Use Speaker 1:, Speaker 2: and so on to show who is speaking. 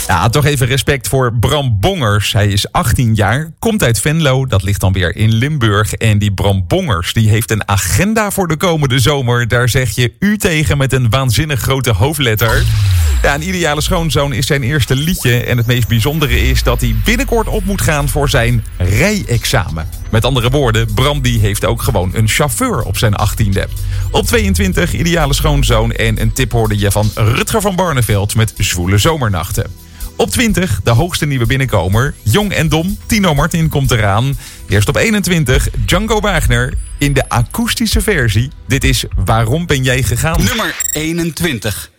Speaker 1: Ja, toch even respect voor Bram Bongers. Hij is 18 jaar, komt uit Venlo, dat ligt dan weer in Limburg. En die Bram Bongers die heeft een agenda voor de komende zomer. Daar zeg je u tegen met een waanzinnig grote hoofdletter. Ja, een ideale schoonzoon is zijn eerste liedje. En het meest bijzondere is dat hij binnenkort op moet gaan voor zijn rijexamen. Met andere woorden, Bram die heeft ook gewoon een chauffeur op zijn 18e. Op 22 ideale schoonzoon en een tip hoorde je van Rutger van Barneveld met Zwoele Zomernachten. Op 20 de hoogste nieuwe binnenkomer, Jong en Dom, Tino Martin komt eraan. Eerst op 21 Django Wagner in de akoestische versie. Dit is Waarom ben jij gegaan?
Speaker 2: Nummer 21.